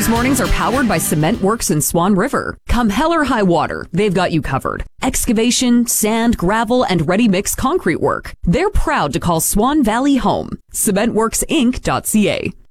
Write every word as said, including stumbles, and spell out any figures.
These mornings are powered by Cement Works in Swan River. Come hell or high water, they've got you covered. Excavation, sand, gravel, and ready-mix concrete work. They're proud to call Swan Valley home. cement works inc dot c a.